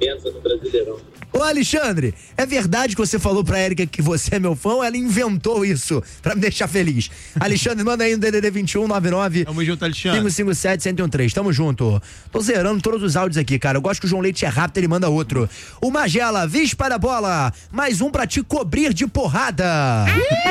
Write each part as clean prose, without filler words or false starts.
pensa no Brasileirão. Ô Alexandre, é verdade que você falou pra Érica que você é meu fã ou ela inventou isso pra me deixar feliz? Alexandre, manda aí no DDD 2199. Tamo junto, Alexandre. 557-1013. Tamo junto. Tô zerando todos os áudios aqui, cara. Eu gosto que o João Leite é rápido, ele manda outro. O Magela, Vispa da bola. Mais um pra te cobrir de porrada.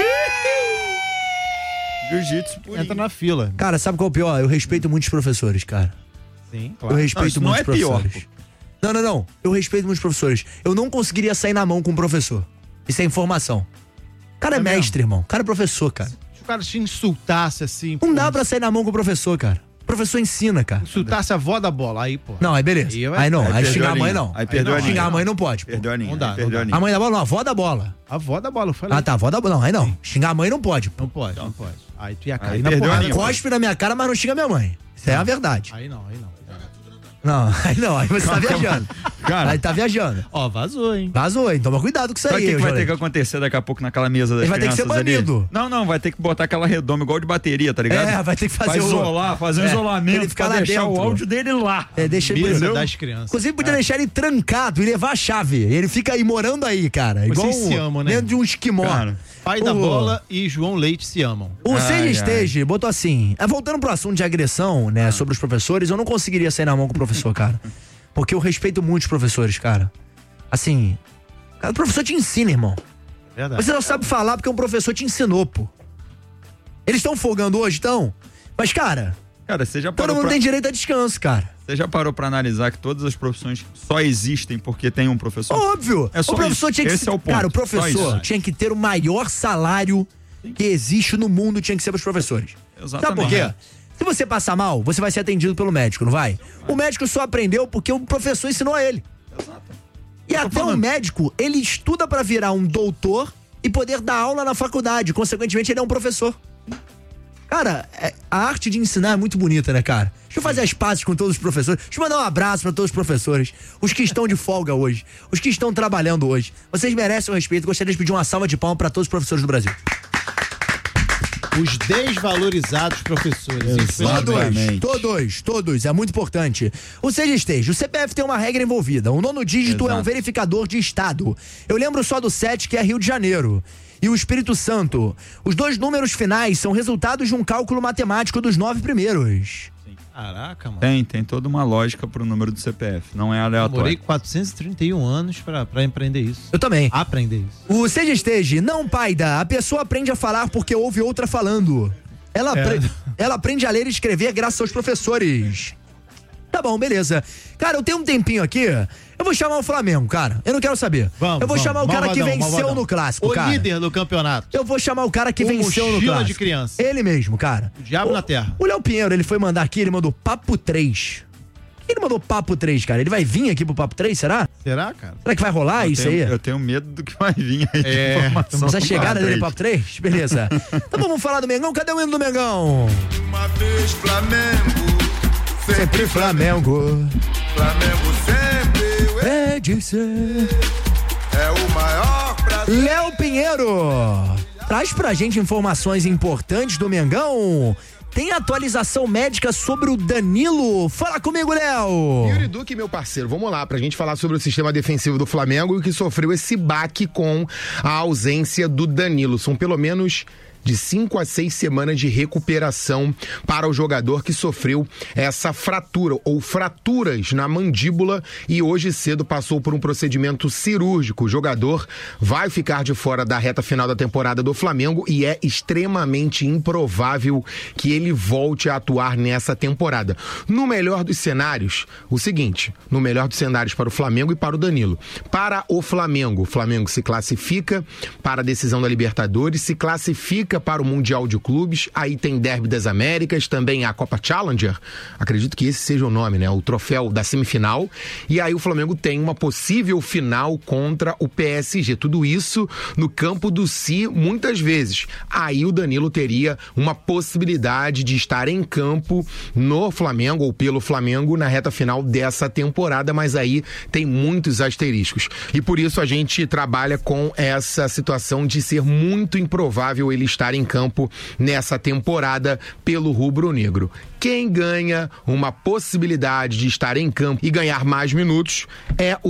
Jiu-jitsu entra na fila. Cara, sabe qual é o pior? Eu respeito muitos professores, cara. Sim, claro. Eu respeito não, muitos não é professores. pior, Não. Eu respeito muitos professores. Eu não conseguiria sair na mão com um professor. Isso é informação. O cara é mestre, irmão. O cara é professor, cara. Se o cara te insultasse assim... Não dá pra sair na mão com o professor, cara. O professor ensina, cara. Insultasse a avó da bola, aí, pô. Não, aí beleza. Aí não. Aí xingar a mãe, não. Aí perdeu a linha. Xingar a mãe não pode. Perdeu a linha. Não dá. A mãe da bola não, a avó da bola. A avó da bola, eu falei. Ah, tá, a avó da bola. Não, aí não. Xingar a mãe não pode. Não pode. Aí tu ia Aí cair na perdeu a porrada. linha. Cospe na minha cara, mas não xinga minha mãe. Isso é a verdade. Aí não. Não, aí você tá viajando. Cara. Aí tá viajando. Ó, vazou, hein? Vazou, hein? Toma cuidado com isso Sabe aí. o que vai João ter que Leite. acontecer daqui a pouco naquela mesa das Ele vai ter que crianças ser banido. ali? Não, vai ter que botar aquela redoma igual de bateria, tá ligado? É, vai ter que fazer vai isolar, fazer um isolamento ele ficar pra lá deixar dentro. o áudio dele lá. É, deixa ele Mesa entendeu? das crianças. Inclusive podia deixar ele trancado e levar a chave. Ele fica aí morando aí, cara. Igual Vocês se amam, né? dentro de um esquimó. Cara. Pai da bola e João Leite se amam. O Ai, Seja ai. Stage botou assim, voltando pro assunto de agressão, né, sobre os professores, eu não conseguiria sair na mão com o professor, cara. Porque eu respeito muito os professores, cara. Assim, cara, o professor te ensina, irmão. Verdade. Você não sabe falar porque um professor te ensinou, pô. Eles estão folgando hoje, estão? Mas, cara, Cara, você já todo parou mundo pra... tem direito a descanso, cara. Você já parou pra analisar que todas as profissões só existem porque tem um professor? Óbvio. É só o professor isso. tinha que Esse é o ponto. Cara, o Só professor isso. tinha que ter o maior salário que existe no mundo, tinha que ser pros professores. Exatamente. Sabe por quê? Se você passar mal, você vai ser atendido pelo médico, não vai? O médico só aprendeu porque o professor ensinou a ele. Exato. E até o médico, ele estuda pra virar um doutor e poder dar aula na faculdade. Consequentemente, ele é um professor. Cara, a arte de ensinar é muito bonita, né, cara? Deixa eu fazer as pazes com todos os professores. Deixa eu mandar um abraço pra todos os professores. Os que estão de folga hoje. Os que estão trabalhando hoje. Vocês merecem o respeito. Gostaria de pedir uma salva de palmas pra todos os professores do Brasil. Os desvalorizados professores. Exatamente. Todos. É muito importante. O Seja Stage, o CPF tem uma regra envolvida. O 9º dígito é um verificador de estado. Eu lembro só do 7, que é Rio de Janeiro. E o Espírito Santo. Os 2 números finais são resultados de um cálculo matemático dos 9 primeiros. Caraca, mano. Tem toda uma lógica pro número do CPF, não é aleatório. Demorei 431 anos pra empreender isso. Eu também. Aprender isso. O Seja Stage, não, paida. A pessoa aprende a falar porque ouve outra falando. Ela aprende a ler e escrever graças aos professores. Tá bom, beleza. Cara, eu tenho um tempinho aqui. Eu vou chamar o Flamengo, cara. Eu não quero saber. Eu vou chamar o cara que venceu no clássico, o cara. líder do campeonato. Eu vou chamar o cara que O venceu no mochila clássico. de criança. Ele mesmo, cara. O diabo na terra. O Léo Pinheiro, ele foi mandar aqui, ele mandou Papo 3. Por que ele mandou Papo 3, cara? Ele vai vir aqui pro Papo 3, será? Será, cara? Será que vai rolar isso aí? Eu tenho medo do que vai vir aí de informação. Vamos a chegada do dele Papo Papo 3? Beleza. Então vamos falar do Mengão. Cadê o hino do Mengão? Uma vez Flamengo, Sempre Flamengo. Flamengo sempre É de ser. é o maior prazer. Léo Pinheiro, traz pra gente informações importantes do Mengão. Tem atualização médica sobre o Danilo? Fala comigo, Léo. Yuri Duque, meu parceiro, vamos lá pra gente falar sobre o sistema defensivo do Flamengo que sofreu esse baque com a ausência do Danilo. São pelo menos de 5 a 6 semanas de recuperação para o jogador que sofreu essa fratura ou fraturas na mandíbula e hoje cedo passou por um procedimento cirúrgico. O jogador vai ficar de fora da reta final da temporada do Flamengo e é extremamente improvável que ele volte a atuar nessa temporada. No melhor dos cenários, o seguinte, no melhor dos cenários para o Flamengo e para o Danilo. Para o Flamengo se classifica para a decisão da Libertadores, se classifica para o Mundial de Clubes, aí tem Derby das Américas, também a Copa Challenger, acredito que esse seja o nome, né? O troféu da semifinal, e aí o Flamengo tem uma possível final contra o PSG, tudo isso no campo do Si, muitas vezes. Aí o Danilo teria uma possibilidade de estar em campo no Flamengo, ou pelo Flamengo, na reta final dessa temporada, mas aí tem muitos asteriscos. E por isso a gente trabalha com essa situação de ser muito improvável ele estar em campo nessa temporada pelo rubro-negro. Quem ganha uma possibilidade de estar em campo e ganhar mais minutos é o